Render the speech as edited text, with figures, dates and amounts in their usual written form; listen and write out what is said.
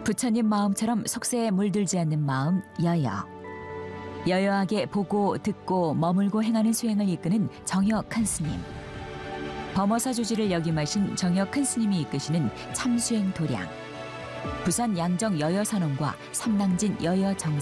부처님 마음처럼 속세에 물들지 않는 마음 여여. 여여하게 보고 듣고 머물고 행하는 수행을 이끄는 정여 큰 스님. 범어사 조지를 역임하신 정여 큰 스님이 이끄시는 참수행 도량. 부산 양정 여여 선원과 삼랑진 여여 정